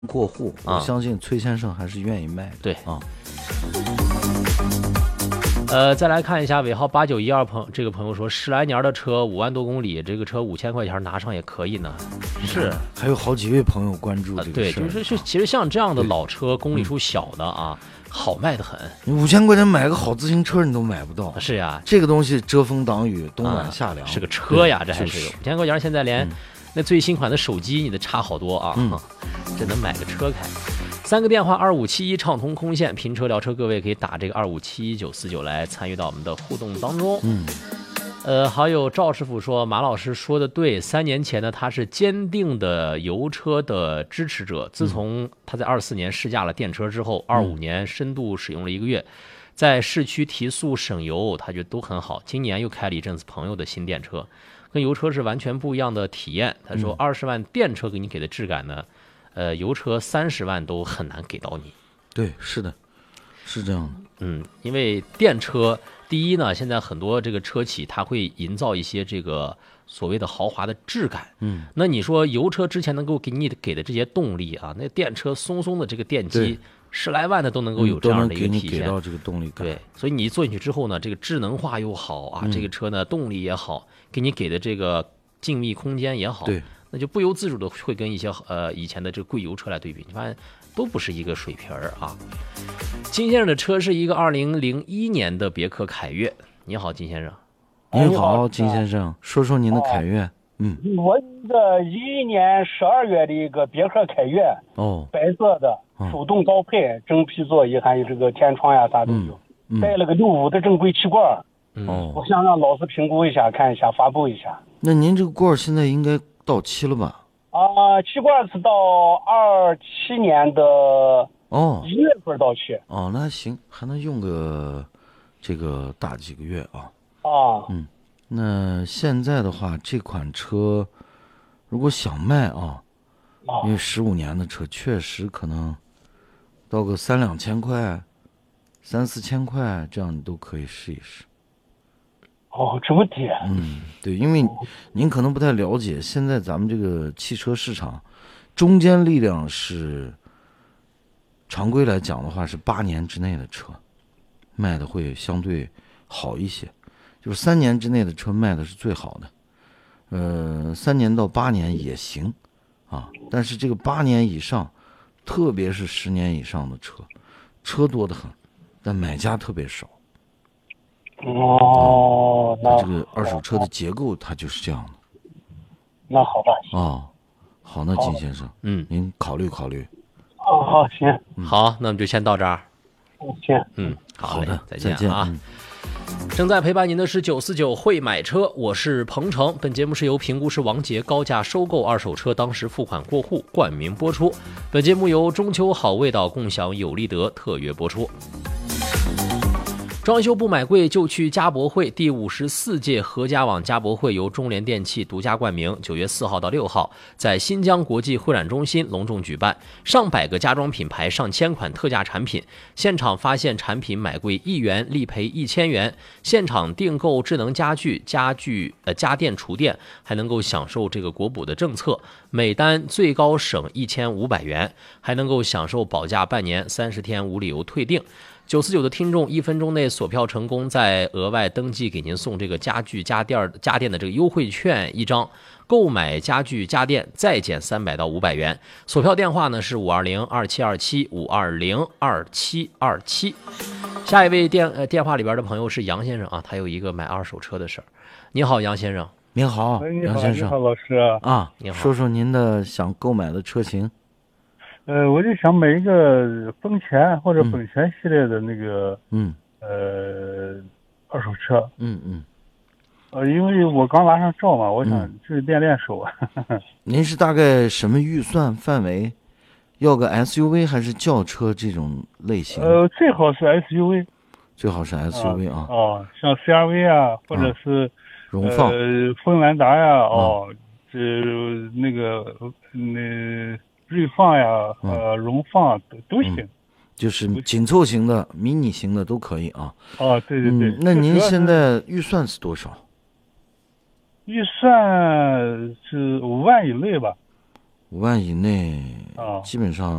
过户，我相信崔先生还是愿意卖的。 对啊。 再来看一下尾号8912这个朋友说，10来年的车，5万多公里，这个车5000块钱拿上也可以呢。是， 还有好几位朋友关注这个对， 事儿。 就是其实像这样的老车，公里数小的啊，好卖的很。 你5000块钱买个好自行车你都买不到。 是呀， 这个东西遮风挡雨，冬暖夏凉。 是个车呀，这还是个5000块钱，现在连那最新款的手机你得差好多啊，这能买个车开。3个电话2571畅通空线，评车聊车，各位可以打这个25719949来参与到我们的互动当中。好友赵师傅说，马老师说的对，3年前呢，他是坚定的油车的支持者。自从他在24年试驾了电车之后，25年深度使用了1个月，在市区提速省油，他觉得都很好。今年又开了一阵子朋友的新电车，跟油车是完全不一样的体验。他说，20万电车给你给的质感呢，油车30万都很难给到你。 对，是的，是这样的。 因为电车第一呢，现在很多这个车企它会营造一些这个所谓的豪华的质感。那你说油车之前能够给你给的这些动力啊，那电车松松的这个电机10来万的都能够有这样的一个体现， 给到这个动力感。 对，所以你一坐进去之后呢，这个智能化又好啊，这个车呢动力也好，给你给的这个静谧空间也好， 对， 那就不由自主的会跟一些以前的这个贵油车来对比，你发现都不是一个水平啊。金先生的车是一个2001年的别克凯越。你好，金先生。 您好，金先生，说说您的凯越。 我一个11年12月的一个别克凯越，白色的，手动高配，真皮座椅，还有这个天窗呀啥都有，带了个65的正规气罐。我想让老师评估一下，看一下，发布一下。 那您这个罐现在应该到期了吧？ 气罐是到27年的1月份到期。 那还行，还能用个这个大几个月啊。那现在的话，这款车如果想卖因为15年的车确实可能到个3、2千块、3、4千块，这样你都可以试一试。 这么低？ 对，因为您可能不太了解，现在咱们这个汽车市场中坚力量是常规来讲的话是8年之内的车卖的会相对好一些，就是3年之内的车卖的是最好的。3年到8年也行但是这个8年以上，特别是10年以上的车多得很，但买家特别少。那这个二手车的结构它就是这样的。 那好吧。 好，那金先生，您考虑考虑。 好，行。 好，那我们就先到这儿。 行。 好的， 再见啊。正在陪伴您的是949会买车，我是鹏程。本节目是由评估师王杰高价收购二手车当时付款过户冠名播出。本节目由中秋好味道共享有利德特约播出。装修不买贵就去嘉博会，第54届合家网嘉博会由中联电器独家冠名，9月4号到6号在新疆国际会展中心隆重举办，上百个家装品牌，上千款特价产品，现场发现产品买贵1元立赔1000元，现场订购智能家具、家电厨电，还能够享受这个国补的政策，每单最高省1500元，还能够享受保价半年，30天无理由退订。949的听众1分钟内锁票成功，再额外登记给您送这个家具家电的这个优惠券1张，购买家具家电再减300到500元。锁票电话呢是520-2727，520-2727。下一位电话里边的朋友是杨先生啊，他有一个买二手车的事儿。你好，杨先生。 您好，杨先生。 你好，老师。 你好。 说说您的想购买的车型。 我就想买一个丰田或者本田系列的那个二手车。因为我刚拿上照嘛，我想就是练手。 您是大概什么预算范围？要个 SUV 还是轿车这种类型？ 最好是 SUV。 最好是 SUV 像 CRV 啊，或者是荣放、 锋兰达呀，锐放呀，荣放都行， 就是紧凑型的、迷你型的都可以啊。 对对对。 那您现在预算是多少？ 预算是5万以内吧。 5万以内，基本上。